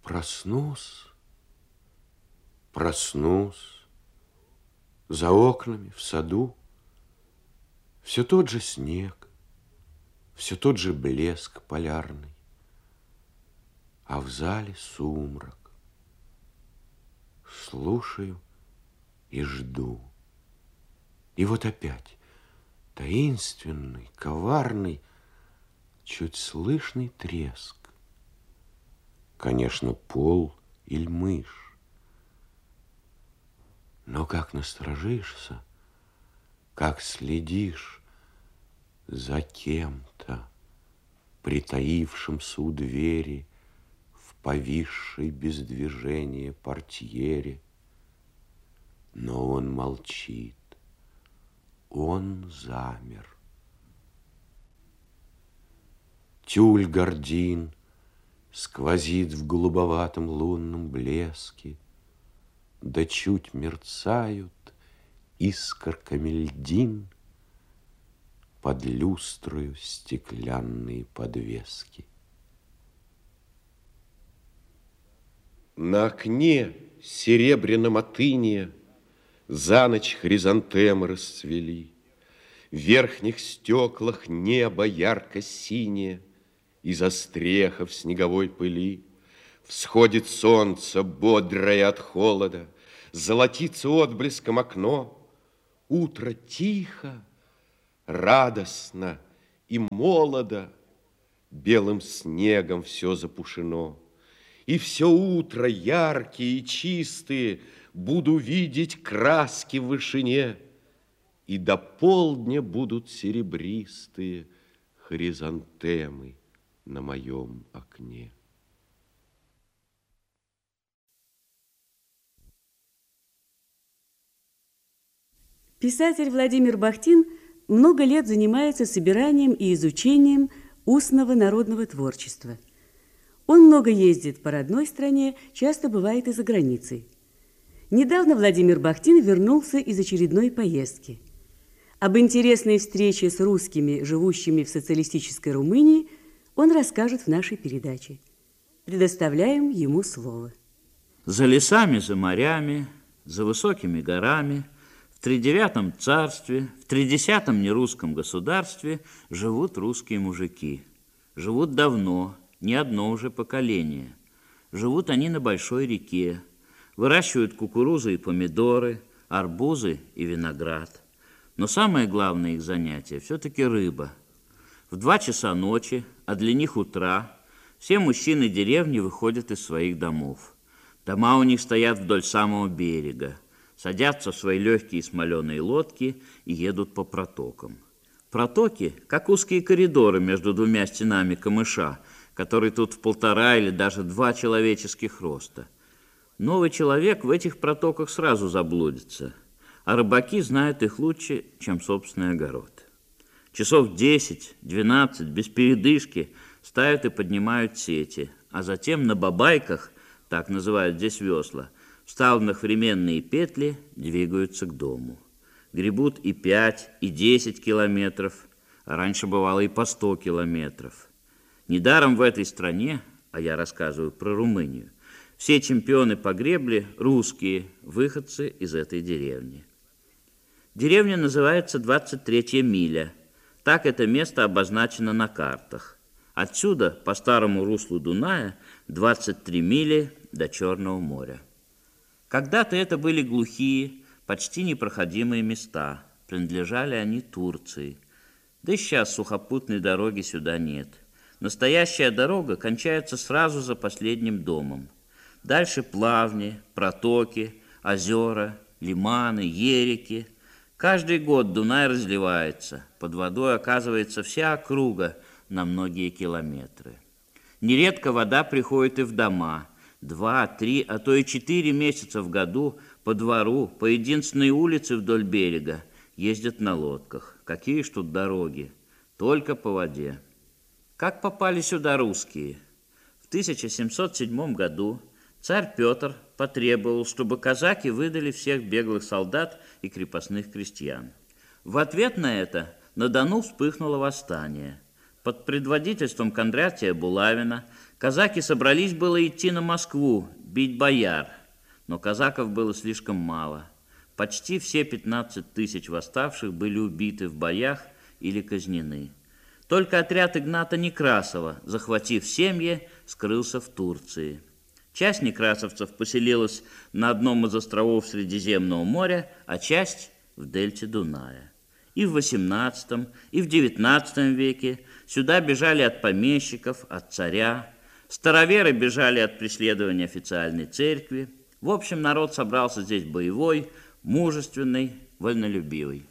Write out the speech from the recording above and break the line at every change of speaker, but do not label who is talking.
Проснусь, проснусь, за окнами в саду все тот же снег, все тот же блеск полярный, а в зале сумрак. Слушаю и жду. И вот опять таинственный, коварный, чуть слышный треск. Конечно, пол или мышь. Но как насторожишься, как следишь за кем-то, притаившимся у двери, в повисшей без движения портьере. Но он молчит, он замер. Тюль гардин сквозит в голубоватом лунном блеске, да чуть мерцают искорками льдин под люстрою стеклянные подвески. На окне серебряном от иния за ночь хризантемы расцвели. В верхних стеклах небо ярко-синее, из острехов снеговой пыли. Всходит солнце, бодрое от холода, золотится отблеском окно. Утро тихо, радостно и молодо, белым снегом все запушено. И все утро яркие и чистые буду видеть краски в вышине, и до полдня будут серебристые хризантемы на моем окне.
Писатель Владимир Бахтин много лет занимается собиранием и изучением устного народного творчества. Он много ездит по родной стране, часто бывает и за границей. Недавно Владимир Бахтин вернулся из очередной поездки. Об интересной встрече с русскими, живущими в социалистической Румынии, он расскажет в нашей передаче. Предоставляем ему слово.
За лесами, за морями, за высокими горами, в тридевятом царстве, в 30-м нерусском государстве живут русские мужики. Живут давно, не одно уже поколение. Живут они на большой реке, выращивают кукурузу и помидоры, арбузы и виноград. Но самое главное их занятие все-таки рыба. В 2 часа ночи, а для них утра, все мужчины деревни выходят из своих домов. Дома у них стоят вдоль самого берега, садятся в свои легкие смоленые лодки и едут по протокам. Протоки, как узкие коридоры между 2 стенами камыша, которые тут в 1,5 или даже 2 человеческих роста. Новый человек в этих протоках сразу заблудится, а рыбаки знают их лучше, чем собственный огород. Часов 10-12 без передышки ставят и поднимают сети, а затем на бабайках, так называют здесь весла, вставленных в ременные петли, двигаются к дому. Гребут и 5, и 10 километров, а раньше бывало и по 100 километров. Недаром в этой стране, а я рассказываю про Румынию, все чемпионы по гребле русские, выходцы из этой деревни. Деревня называется 23-я миля. Так это место обозначено на картах. Отсюда, по старому руслу Дуная, 23 мили до Черного моря. Когда-то это были глухие, почти непроходимые места. Принадлежали они Турции. Да и сейчас сухопутной дороги сюда нет. Настоящая дорога кончается сразу за последним домом. Дальше плавни, протоки, озера, лиманы, ереки. Каждый год Дунай разливается. Под водой оказывается вся округа на многие километры. Нередко вода приходит и в дома. 2, 3, а то и 4 месяца в году по двору, по единственной улице вдоль берега ездят на лодках. Какие ж тут дороги? Только по воде. Как попали сюда русские? В 1707 году царь Петр потребовал, чтобы казаки выдали всех беглых солдат и крепостных крестьян. В ответ на это на Дону вспыхнуло восстание. Под предводительством Кондратия Булавина Казаки собрались было идти на Москву, бить бояр, но казаков было слишком мало. Почти все 15 тысяч восставших были убиты в боях или казнены. Только отряд Игната Некрасова, захватив семьи, скрылся в Турции. Часть некрасовцев поселилась на одном из островов Средиземного моря, а часть в дельте Дуная. И в XVIII, и в XIX веке сюда бежали от помещиков, от царя. Староверы бежали от преследования официальной церкви. В общем, народ собрался здесь боевой, мужественный, вольнолюбивый.